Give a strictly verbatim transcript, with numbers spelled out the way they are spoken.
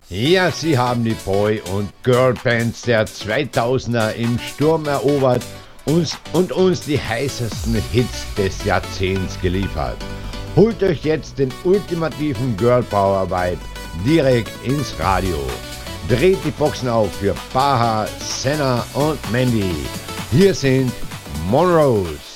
Ja, sie haben die Boy- und Girlbands der zweitausender im Sturm erobert uns und uns die heißesten Hits des Jahrzehnts geliefert. Holt euch jetzt den ultimativen Girl Power Vibe direkt ins Radio. Dreht die Boxen auf für Baha, Senna und Mandy. Hier sind Monroes.